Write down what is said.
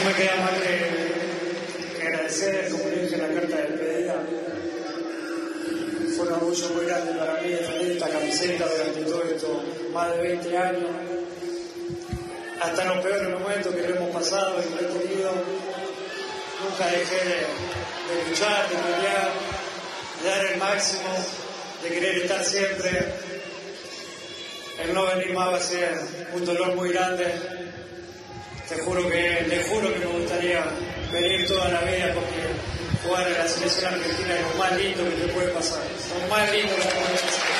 No me queda más que agradecer, como le dije en la carta de despedida. Fue un orgullo muy grande para mí defender esta camiseta durante todo esto, más de 20 años. Hasta los peores momentos que lo hemos pasado y que he tenido, nunca dejé de luchar, de pelear, de dar el máximo, de querer estar siempre. El no venir más va a ser un dolor muy grande. Te juro que me gustaría venir toda la vida porque jugar en la selección argentina es lo más lindo que te puede pasar. Lo más lindo que te puede pasar.